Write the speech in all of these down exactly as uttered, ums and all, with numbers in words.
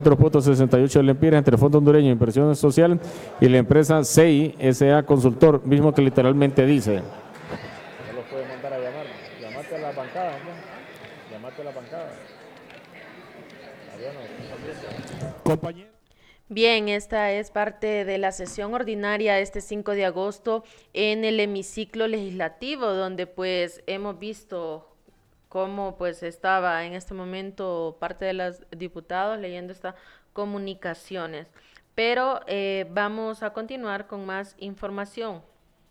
cuatro punto sesenta y ocho de lempiras entre el Fondo Hondureño de Inversión Social y la empresa C I S A Consultor, mismo que literalmente dice. No los puede mandar a llamar. Llamate a la bancada, ¿no? Llamate a la bancada. Compañero. Bien, esta es parte de la sesión ordinaria este cinco de agosto en el hemiciclo legislativo, donde pues hemos visto cómo pues estaba en este momento parte de los diputados leyendo estas comunicaciones. Pero eh, vamos a continuar con más información.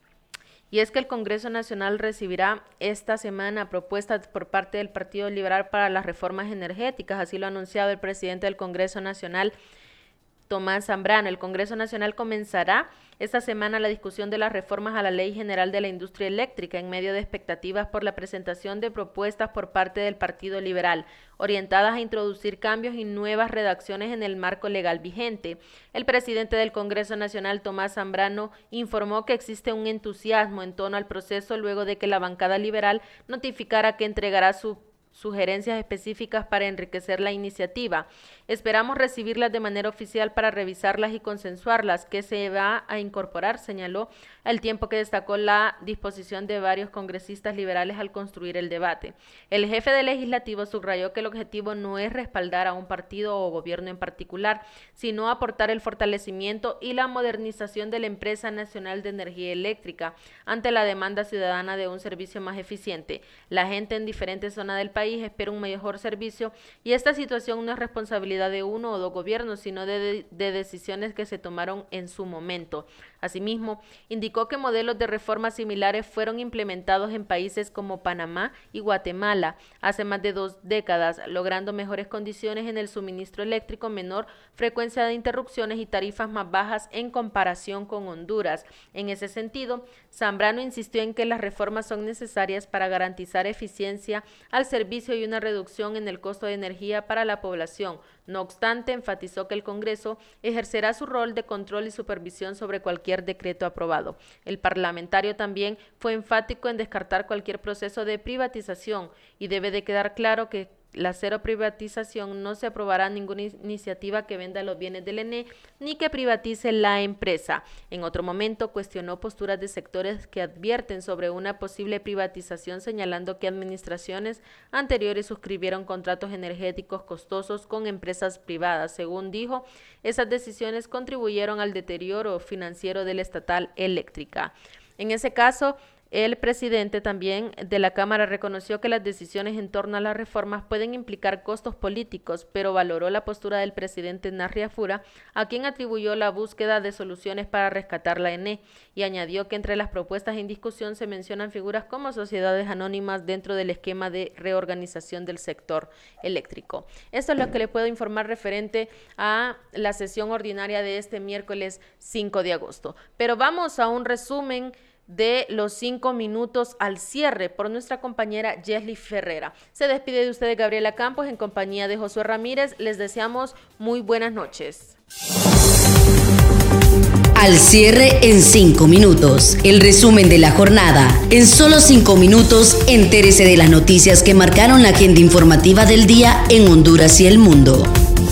Y es que el Congreso Nacional recibirá esta semana propuestas por parte del Partido Liberal para las reformas energéticas, así lo ha anunciado el presidente del Congreso Nacional, Tomás Zambrano. El Congreso Nacional comenzará esta semana la discusión de las reformas a la Ley General de la Industria Eléctrica en medio de expectativas por la presentación de propuestas por parte del Partido Liberal, orientadas a introducir cambios y nuevas redacciones en el marco legal vigente. El presidente del Congreso Nacional, Tomás Zambrano, informó que existe un entusiasmo en torno al proceso luego de que la bancada liberal notificara que entregará su sugerencias específicas para enriquecer la iniciativa. Esperamos recibirlas de manera oficial para revisarlas y consensuarlas, que se va a incorporar, señaló, al tiempo que destacó la disposición de varios congresistas liberales al construir el debate. El jefe del legislativo subrayó que el objetivo no es respaldar a un partido o gobierno en particular, sino aportar el fortalecimiento y la modernización de la Empresa Nacional de Energía Eléctrica ante la demanda ciudadana de un servicio más eficiente. La gente en diferentes zonas del país país espera un mejor servicio y esta situación no es responsabilidad de uno o dos gobiernos, sino de, de, de decisiones que se tomaron en su momento. Asimismo, indicó que modelos de reformas similares fueron implementados en países como Panamá y Guatemala hace más de dos décadas, logrando mejores condiciones en el suministro eléctrico, menor frecuencia de interrupciones y tarifas más bajas en comparación con Honduras. En ese sentido, Zambrano insistió en que las reformas son necesarias para garantizar eficiencia al servicio y una reducción en el costo de energía para la población. No obstante, enfatizó que el Congreso ejercerá su rol de control y supervisión sobre cualquier decreto aprobado. El parlamentario también fue enfático en descartar cualquier proceso de privatización y debe de quedar claro que la cero privatización no se aprobará ninguna iniciativa que venda los bienes del E N E ni que privatice la empresa. En otro momento cuestionó posturas de sectores que advierten sobre una posible privatización, señalando que administraciones anteriores suscribieron contratos energéticos costosos con empresas privadas. Según dijo, esas decisiones contribuyeron al deterioro financiero de la estatal eléctrica. En ese caso, el presidente también de la Cámara reconoció que las decisiones en torno a las reformas pueden implicar costos políticos, pero valoró la postura del presidente Narri Afura, a quien atribuyó la búsqueda de soluciones para rescatar la E N E, y añadió que entre las propuestas en discusión se mencionan figuras como sociedades anónimas dentro del esquema de reorganización del sector eléctrico. Esto es lo que le puedo informar referente a la sesión ordinaria de este miércoles cinco de agosto. Pero vamos a un resumen de los cinco minutos al cierre por nuestra compañera Yesly Ferreira. Se despide de ustedes Gabriela Campos en compañía de Josué Ramírez. Les deseamos muy buenas noches. Al cierre en cinco minutos. El resumen de la jornada. En solo cinco minutos, entérese de las noticias que marcaron la agenda informativa del día en Honduras y el mundo.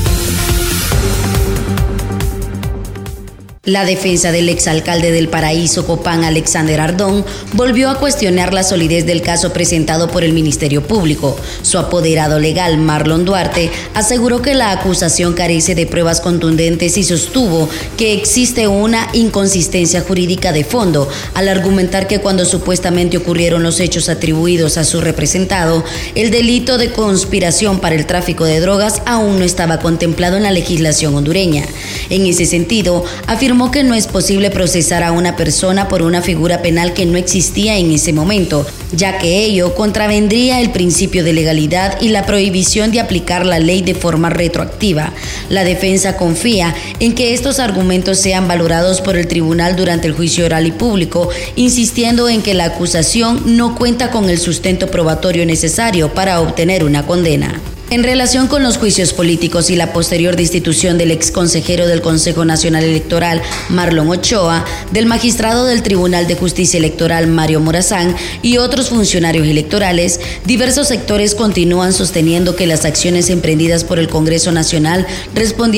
La defensa del exalcalde del Paraíso, Copán, Alexander Ardón, volvió a cuestionar la solidez del caso presentado por el Ministerio Público. Su apoderado legal, Marlon Duarte, aseguró que la acusación carece de pruebas contundentes y sostuvo que existe una inconsistencia jurídica de fondo al argumentar que cuando supuestamente ocurrieron los hechos atribuidos a su representado, el delito de conspiración para el tráfico de drogas aún no estaba contemplado en la legislación hondureña. En ese sentido, afirmó que no es posible procesar a una persona por una figura penal que no existía en ese momento, ya que ello contravendría el principio de legalidad y la prohibición de aplicar la ley de forma retroactiva. La defensa confía en que estos argumentos sean valorados por el tribunal durante el juicio oral y público, insistiendo en que la acusación no cuenta con el sustento probatorio necesario para obtener una condena. En relación con los juicios políticos y la posterior destitución del exconsejero del Consejo Nacional Electoral, Marlon Ochoa, del magistrado del Tribunal de Justicia Electoral, Mario Morazán, y otros funcionarios electorales, diversos sectores continúan sosteniendo que las acciones emprendidas por el Congreso Nacional respondieron